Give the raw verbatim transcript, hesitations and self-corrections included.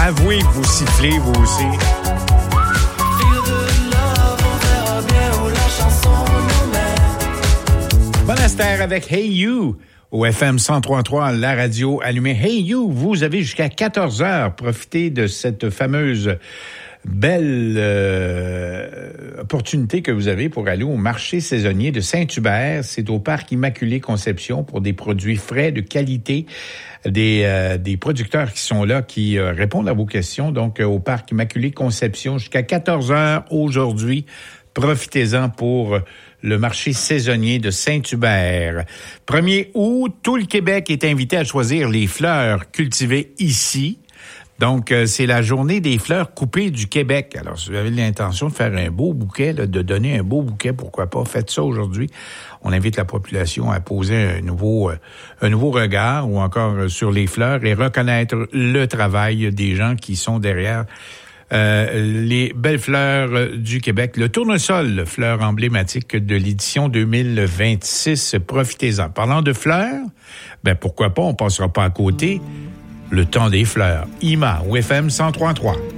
Avouez que vous sifflez, vous aussi. Monastère avec Hey You au F M cent trois virgule trois, la radio allumée. Hey You, vous avez jusqu'à quatorze heures. Profitez de cette fameuse belle euh, opportunité que vous avez pour aller au marché saisonnier de Saint-Hubert. C'est au Parc Immaculée Conception pour des produits frais de qualité, des, euh, des producteurs qui sont là, qui euh, répondent à vos questions. Donc, euh, au Parc Immaculée Conception jusqu'à quatorze heures aujourd'hui. Profitez-en pour le marché saisonnier de Saint-Hubert. premier août, tout le Québec est invité à choisir les fleurs cultivées ici. Donc, euh, c'est la journée des fleurs coupées du Québec. Alors, si vous avez l'intention de faire un beau bouquet, là, de donner un beau bouquet, pourquoi pas, faites ça aujourd'hui. On invite la population à poser un nouveau, euh, un nouveau regard ou encore euh, sur les fleurs et reconnaître le travail des gens qui sont derrière Euh, les belles fleurs du Québec. Le tournesol, fleur emblématique de l'édition deux mille vingt-six. Profitez-en. Parlant de fleurs, ben pourquoi pas, on passera pas à côté. Le temps des fleurs. I M A ou F M cent trois virgule trois.